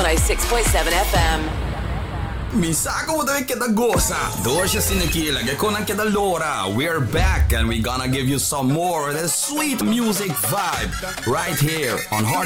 106.7 FM. Mi sa come che da goza. Doce sinekila, che con anche da l'ora. We're back and we're gonna give you some more of the sweet music vibe right here on Heart